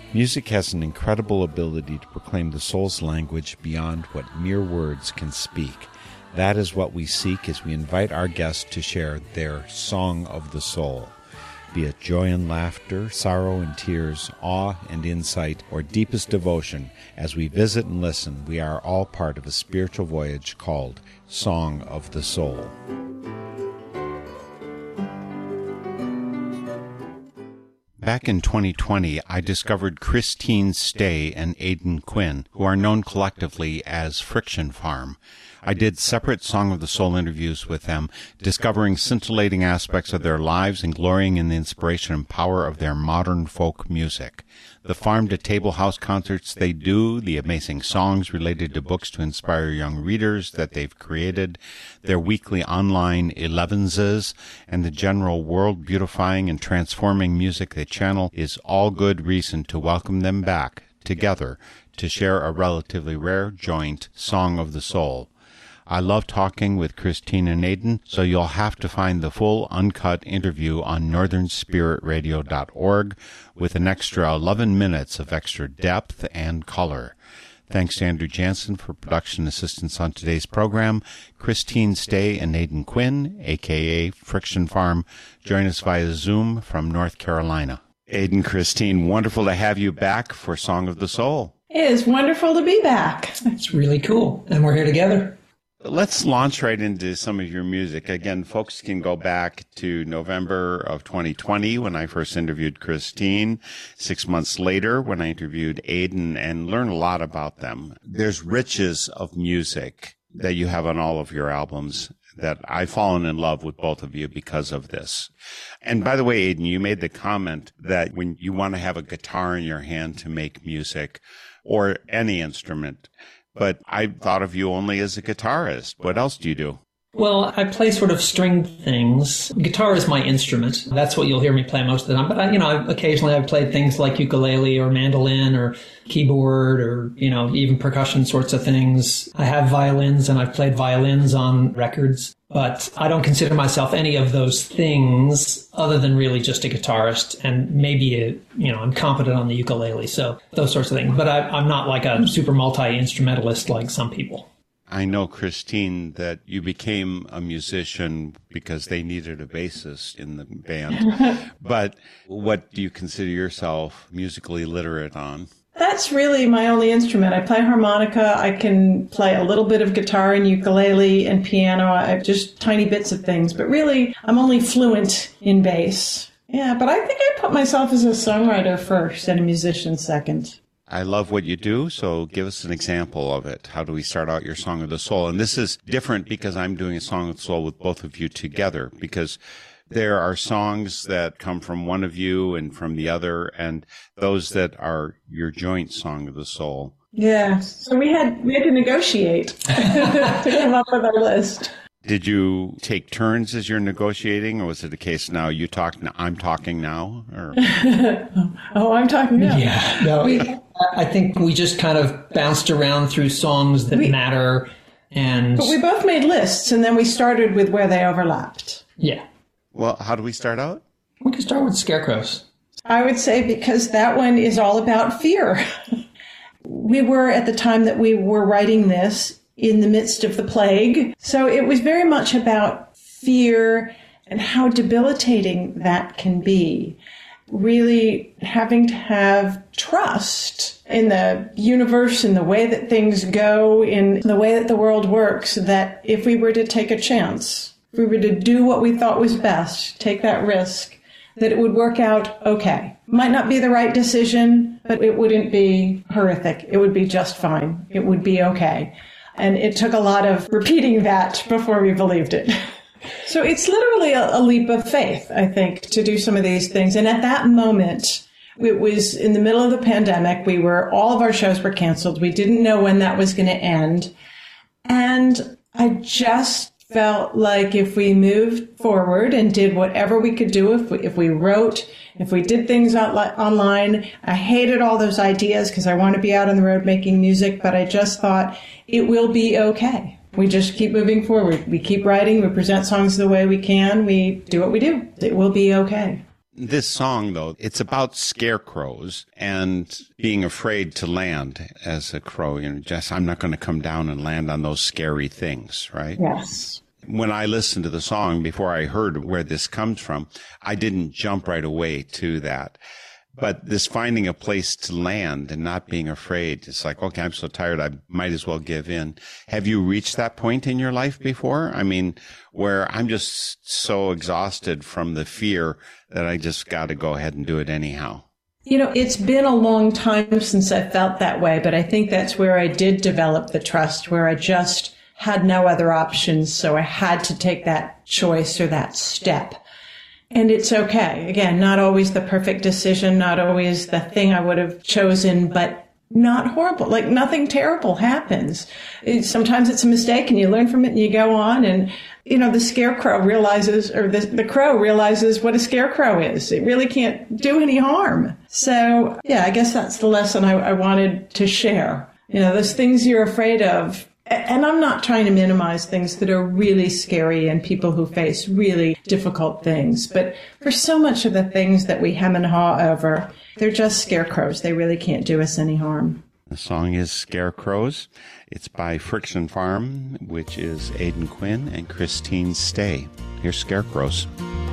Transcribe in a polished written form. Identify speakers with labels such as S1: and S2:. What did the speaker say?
S1: Music has an incredible ability to proclaim the soul's language beyond what mere words can speak. That is what we seek as we invite our guests to share their song of the soul. Be it joy and laughter, sorrow and tears, awe and insight, or deepest devotion, as we visit and listen, we are all part of a spiritual voyage called Song of the Soul. Back in 2020, I discovered Christine Stay and Aidan Quinn, who are known collectively as Friction Farm. I did separate Song of the Soul interviews with them, discovering scintillating aspects of their lives and glorying in the inspiration and power of their modern folk music. The farm-to-table house concerts they do, the amazing songs related to books to inspire young readers that they've created, their weekly online 11s, and the general world-beautifying and transforming music they channel is all good reason to welcome them back, together, to share a relatively rare joint Song of the Soul. I love talking with Christine and Aidan, so you'll have to find the full uncut interview on northernspiritradio.org with an extra 11 minutes of extra depth and color. Thanks to Andrew Jansen for production assistance on today's program. Christine Stay and Aidan Quinn, a.k.a. Friction Farm, join us via Zoom from North Carolina. Aidan, Christine, wonderful to have you back for Song of the Soul.
S2: It is wonderful to be back.
S3: It's really cool, and we're here together.
S1: Let's launch right into some of your music. Again, folks can go back to November of 2020 when I first interviewed Christine, 6 months later when I interviewed Aidan, and learn a lot about them. There's riches of music that you have on all of your albums that I've fallen in love with both of you because of this. And by the way, Aidan, you made the comment that when you want to have a guitar in your hand to make music or any instrument, but I thought of you only as a guitarist. What else do you do?
S3: Well, I play sort of string things. Guitar is my instrument. That's what you'll hear me play most of the time. But occasionally I've played things like ukulele or mandolin or keyboard or, even percussion sorts of things. I have violins and I've played violins on records. But I don't consider myself any of those things other than really just a guitarist and maybe I'm competent on the ukulele. So those sorts of things. But I'm not like a super multi-instrumentalist like some people.
S1: I know, Christine, that you became a musician because they needed a bassist in the band. But what do you consider yourself musically literate on?
S2: That's really my only instrument. I play harmonica. I can play a little bit of guitar and ukulele and piano. Just tiny bits of things. But really, I'm only fluent in bass. Yeah, but I think I put myself as a songwriter first and a musician second.
S1: I love what you do, so give us an example of it. How do we start out your Song of the Soul? And this is different because I'm doing a Song of the Soul with both of you together, because there are songs that come from one of you and from the other, and those that are your joint Song of the Soul.
S2: Yeah, so we had to negotiate to come up with our list.
S1: Did you take turns as you're negotiating, or was it a case now you talk, now I'm talking now? Or?
S2: Oh, I'm talking now.
S3: Yeah, no, I think we just kind of bounced around through songs that matter. But we both made lists, and then we started with where they overlapped. Yeah.
S1: Well, how do we start out?
S3: We can start with Scarecrows.
S2: I would say because that one is all about fear. We were, at the time that we were writing this, in the midst of the plague. So it was very much about fear and how debilitating that can be. Really having to have trust in the universe, in the way that things go, in the way that the world works, that if we were to take a chance, if we were to do what we thought was best, take that risk, that it would work out okay. Might not be the right decision, but it wouldn't be horrific. It would be just fine. It would be okay. And it took a lot of repeating that before we believed it. So it's literally a leap of faith, I think, to do some of these things. And at that moment, it was in the middle of the pandemic. All of our shows were canceled. We didn't know when that was going to end. And I just felt like if we moved forward and did whatever we could do, if we wrote, if we did things online, I hated all those ideas because I want to be out on the road making music, but I just thought it will be okay. We just keep moving forward. We keep writing. We present songs the way we can. We do what we do. It will be okay.
S1: This song, though, it's about scarecrows and being afraid to land as a crow. Just, I'm not going to come down and land on those scary things, right?
S2: Yes.
S1: When I listened to the song, before I heard where this comes from, I didn't jump right away to that. But this finding a place to land and not being afraid, it's like, okay, I'm so tired, I might as well give in. Have you reached that point in your life before? I mean, where I'm just so exhausted from the fear that I just got to go ahead and do it anyhow.
S2: It's been a long time since I felt that way, but I think that's where I did develop the trust, where I just had no other options, so I had to take that choice or that step. And it's okay. Again, not always the perfect decision, not always the thing I would have chosen, but not horrible. Like nothing terrible happens. Sometimes it's a mistake and you learn from it and you go on. And, the scarecrow realizes, or the crow realizes what a scarecrow is. It really can't do any harm. So, yeah, I guess that's the lesson I wanted to share. Those things you're afraid of. And I'm not trying to minimize things that are really scary and people who face really difficult things. But for so much of the things that we hem and haw over, they're just scarecrows. They really can't do us any harm.
S1: The song is Scarecrows. It's by Friction Farm, which is Aidan Quinn and Christine Stay. Here's Scarecrows.